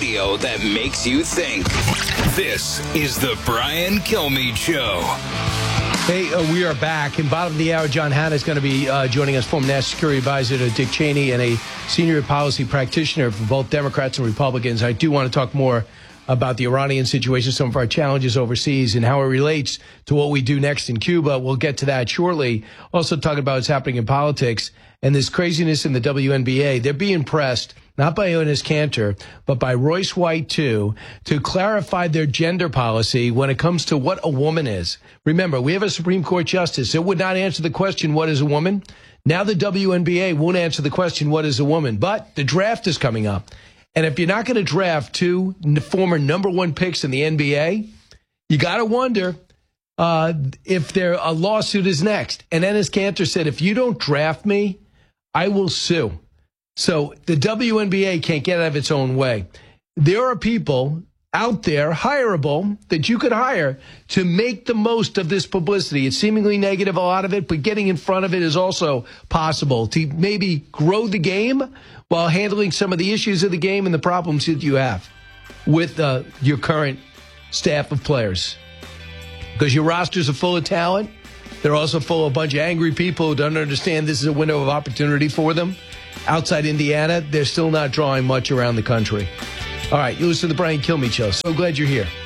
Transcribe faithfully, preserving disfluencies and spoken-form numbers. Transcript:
radio that makes you think. This is the Brian Kilmeade Show. Hey, uh, we are back. In bottom of the hour, John Hanna is going to be uh, joining us, former national security advisor to Dick Cheney and a senior policy practitioner for both Democrats and Republicans. I do want to talk more about the Iranian situation, some of our challenges overseas, and how it relates to what we do next in Cuba. We'll get to that shortly. Also talking about what's happening in politics and this craziness in the W N B A. They're being pressed, not by Enes Kanter, but by Royce White, too, to clarify their gender policy when it comes to what a woman is. Remember, we have a Supreme Court justice that would not answer the question, what is a woman? Now the W N B A won't answer the question, what is a woman? But the draft is coming up. And if you're not going to draft two former number one picks in the N B A, you got to wonder uh, if there a lawsuit is next. And Enes Kanter said, if you don't draft me, I will sue. So the W N B A can't get out of its own way. There are people out there, hireable, that you could hire to make the most of this publicity. It's seemingly negative, a lot of it, but getting in front of it is also possible to maybe grow the game while handling some of the issues of the game and the problems that you have with uh, your current staff of players. Because your rosters are full of talent. They're also full of a bunch of angry people who don't understand this is a window of opportunity for them. Outside Indiana, they're still not drawing much around the country. All right, you listen to the Brian Kilmeade Show. So glad you're here.